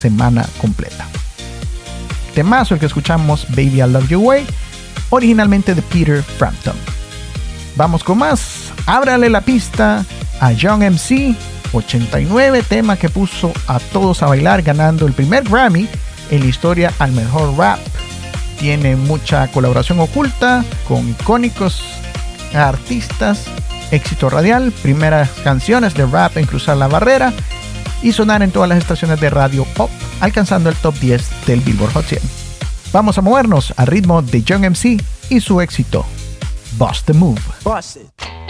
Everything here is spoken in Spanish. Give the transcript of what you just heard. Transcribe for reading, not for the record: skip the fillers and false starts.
semana completa. Temazo el que escuchamos, Baby I Love Your Way, originalmente de Peter Frampton. Vamos con más. Ábrale la pista a Young MC, 89, tema que puso a todos a bailar, ganando el primer Grammy en la historia al mejor rap. Tiene mucha colaboración oculta con icónicos artistas, éxito radial, primeras canciones de rap en cruzar la barrera y sonar en todas las estaciones de radio pop, alcanzando el top 10 del Billboard Hot 100. Vamos a movernos al ritmo de Young MC y su éxito, Bust the Move. Bust it.